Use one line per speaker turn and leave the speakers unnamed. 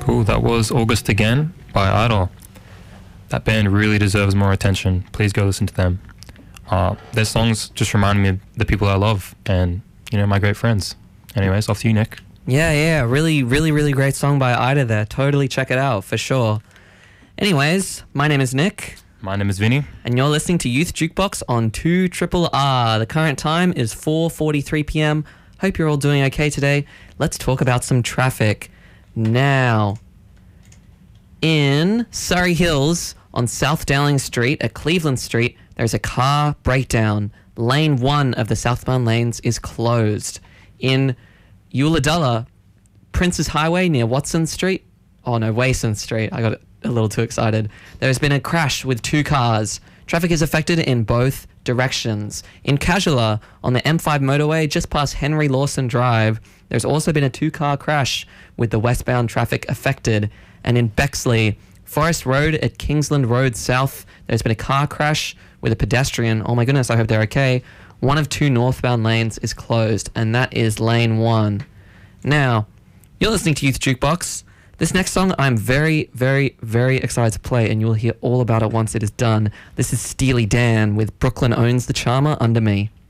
Cool, that was August Again by Idol. That band really deserves more attention. Please go listen to them. Their songs just remind me of the people I love and, my great friends. Anyways, off to you, Nick.
Yeah, really, really, really great song by Ida there. Totally check it out, for sure. Anyways, my name is Nick.
My name is Vinny.
And you're listening to Youth Jukebox on 2RRR. The current time is 4:43 p.m. Hope you're all doing okay today. Let's talk about some traffic. Now, in Surrey Hills on South Dowling Street at Cleveland Street, there's a car breakdown. Lane 1 of the southbound lanes is closed. In Ulladulla, Prince's Highway near Watson Street. Oh no, Wason Street. I got a little too excited. There's been a crash with 2 cars. Traffic is affected in both directions. In Casuala, on the M5 motorway just past Henry Lawson Drive, there's also been a 2-car crash with the westbound traffic affected. And in Bexley, Forest Road at Kingsland Road South, there's been a car crash with a pedestrian. Oh my goodness, I hope they're okay. One of 2 northbound lanes is closed, and that is lane 1. Now, you're listening to Youth Jukebox. This next song I'm very, very, very excited to play, and you'll hear all about it once it is done. This is Steely Dan with Brooklyn Owns the Charmer Under Me.